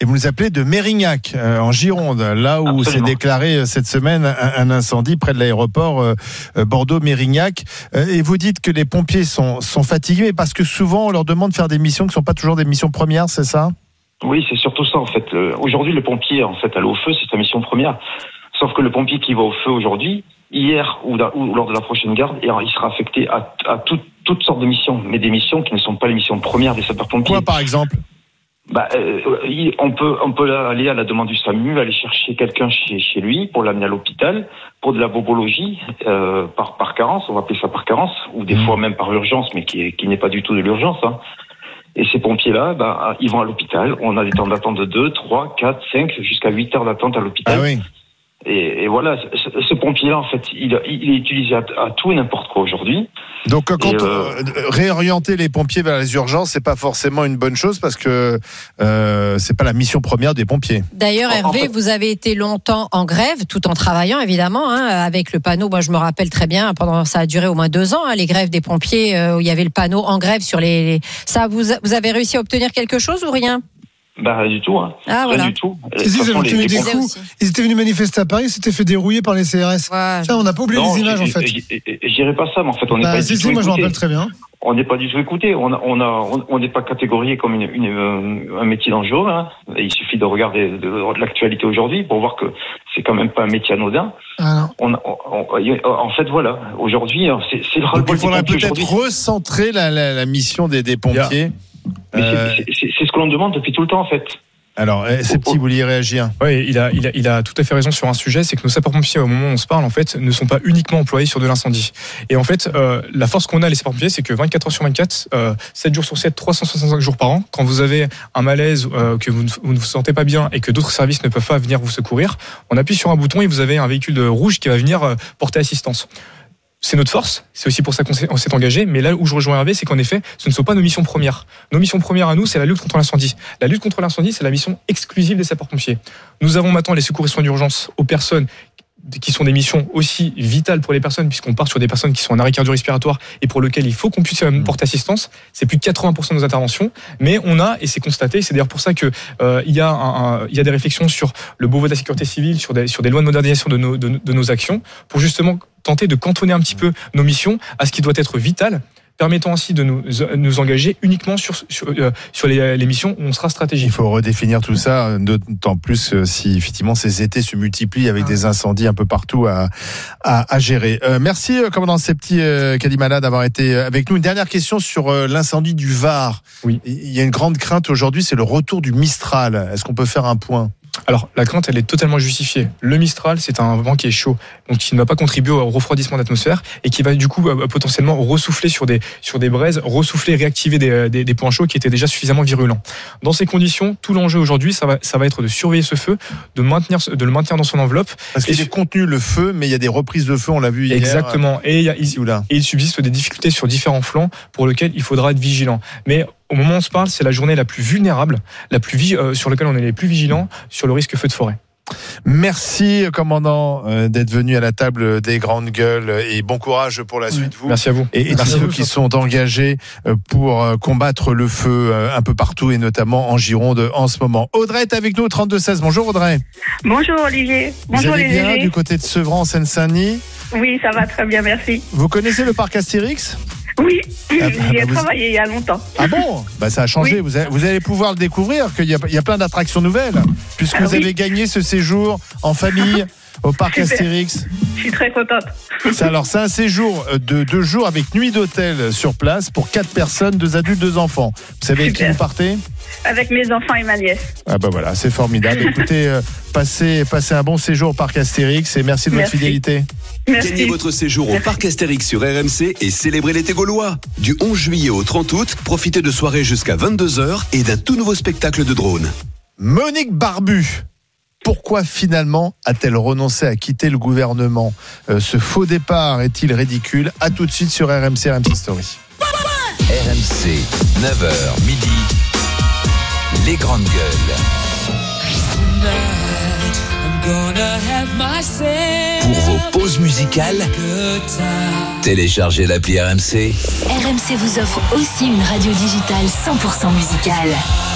Et vous nous appelez de Mérignac, en Gironde, là où Absolument. s'est déclaré cette semaine un incendie près de l'aéroport Bordeaux-Mérignac. Et vous dites que les pompiers sont fatigués, mais parce que souvent on leur demande de faire des missions qui ne sont pas toujours des missions premières, c'est ça ? Oui, c'est surtout ça en fait. Aujourd'hui, le pompier, en fait, aller au feu, c'est sa mission première. Sauf que le pompier qui va au feu aujourd'hui, hier ou lors de la prochaine garde, il sera affecté à toutes sortes de missions, mais des missions qui ne sont pas les missions premières des sapeurs-pompiers. Quoi, par exemple ? On peut aller à la demande du SAMU, aller chercher quelqu'un chez lui pour l'amener à l'hôpital, pour de la bobologie, par carence, on va appeler ça par carence, ou des fois même par urgence, mais qui n'est pas du tout de l'urgence, hein. Et ces pompiers-là, ils vont à l'hôpital. On a des temps d'attente de 2, 3, 4, 5, jusqu'à 8 heures d'attente à l'hôpital. Ah oui. Et voilà, ce pompier-là, en fait, il est utilisé à tout et n'importe quoi aujourd'hui. Donc, quand réorienter les pompiers vers les urgences, c'est pas forcément une bonne chose parce que c'est pas la mission première des pompiers. D'ailleurs, Hervé, vous avez été longtemps en grève, tout en travaillant évidemment, avec le panneau. Moi, je me rappelle très bien. Ça a duré au moins 2 ans, les grèves des pompiers où il y avait le panneau en grève sur les. Ça, vous avez réussi à obtenir quelque chose ou rien ? Rien du tout, hein. Ah, Rien voilà. du tout. Ils étaient venus manifester à Paris, ils s'étaient fait dérouiller par les CRS. Ouais. Tiens, on n'a pas oublié les images en fait. Je dirais pas ça, mais en fait, on n'est pas du tout écouté. Moi je me rappelle très bien. On n'est pas du tout écouté. On n'est pas catégorié comme un métier dangereux, hein. Et il suffit de regarder de l'actualité aujourd'hui pour voir que c'est quand même pas un métier anodin. Ah non. En fait, voilà. Aujourd'hui, c'est le ras-le-bol. Il faudrait peut-être recentrer la mission des pompiers. Mais c'est ce que l'on demande depuis tout le temps, en fait. Alors, c'est petit, vous vouliez réagir ? Oui, il a tout à fait raison sur un sujet, c'est que nos sapeurs-pompiers, au moment où on se parle, en fait, ne sont pas uniquement employés sur de l'incendie. Et en fait, la force qu'on a, les sapeurs-pompiers, c'est que 24 heures sur 24, 7 jours sur 7, 365 jours par an, quand vous avez un malaise, que vous ne vous sentez pas bien et que d'autres services ne peuvent pas venir vous secourir, on appuie sur un bouton et vous avez un véhicule rouge qui va venir porter assistance. C'est notre force, c'est aussi pour ça qu'on s'est engagé, mais là où je rejoins Hervé, c'est qu'en effet, ce ne sont pas nos missions premières. Nos missions premières à nous, c'est la lutte contre l'incendie. La lutte contre l'incendie, c'est la mission exclusive des sapeurs-pompiers. Nous avons maintenant les secours et soins d'urgence aux personnes qui sont des missions aussi vitales pour les personnes, puisqu'on part sur des personnes qui sont en arrêt cardio-respiratoire et pour lesquelles il faut qu'on puisse porter assistance. C'est plus de 80% de nos interventions, mais on a, et c'est constaté, c'est d'ailleurs pour ça que il y a des réflexions sur le Beauvau de la sécurité civile, sur des lois de modernisation de nos actions, pour justement tenter de cantonner un petit peu nos missions à ce qui doit être vital, permettant ainsi de nous engager uniquement sur les missions où on sera stratégique. Il faut redéfinir tout ça, d'autant plus si effectivement ces étés se multiplient avec des incendies un peu partout à gérer. Merci, commandant Septi Kadimala, d'avoir été avec nous. Une dernière question sur l'incendie du Var. Oui. Il y a une grande crainte aujourd'hui, c'est le retour du Mistral. Est-ce qu'on peut faire un point ? Alors, la crainte, elle est totalement justifiée. Le Mistral, c'est un vent qui est chaud, donc qui ne va pas contribuer au refroidissement de l'atmosphère et qui va du coup potentiellement ressouffler sur des braises, ressouffler, réactiver des points chauds qui étaient déjà suffisamment virulents. Dans ces conditions, tout l'enjeu aujourd'hui, ça va être de surveiller ce feu, de le maintenir dans son enveloppe. Parce qu'il est contenu le feu, mais il y a des reprises de feu, on l'a vu hier. Exactement. Et il subsiste des difficultés sur différents flancs pour lesquels il faudra être vigilant. Mais au moment où on se parle, c'est la journée la plus vulnérable, sur laquelle on est les plus vigilants sur le risque feu de forêt. Merci, commandant, d'être venu à la table des grandes gueules et bon courage pour la suite. Vous. Merci à vous. Et tous ceux qui sont engagés pour combattre le feu un peu partout et notamment en Gironde en ce moment. Audrey est avec nous au 32-16. Bonjour Audrey. Bonjour Olivier. Bonjour vous allez les bien du côté de Sevran en Seine-Saint-Denis? Oui, ça va très bien, merci. Vous connaissez le parc Astérix? Oui, j'y ai travaillé il y a longtemps. Ah bon? Ça a changé. Oui. Vous allez pouvoir le découvrir, qu'il y a plein d'attractions nouvelles, puisque vous avez gagné ce séjour en famille au parc Astérix. Je suis très contente. C'est un séjour de 2 jours avec nuit d'hôtel sur place pour 4 personnes, 2 adultes, 2 enfants. Vous savez avec qui vous partez? Avec mes enfants et ma nièce. Ah voilà, c'est formidable. Écoutez, passez un bon séjour au parc Astérix et merci de votre fidélité. Merci. Gagnez votre séjour au parc Astérix sur RMC et célébrez l'été gaulois. Du 11 juillet au 30 août, profitez de soirées jusqu'à 22h et d'un tout nouveau spectacle de drone. Monique Barbu, pourquoi finalement a-t-elle renoncé à quitter le gouvernement? Ce faux départ est-il ridicule? À tout de suite sur RMC Story. RMC, 9h midi, les grandes gueules. Pour vos pauses musicales, téléchargez l'appli RMC. RMC vous offre aussi une radio digitale 100% musicale.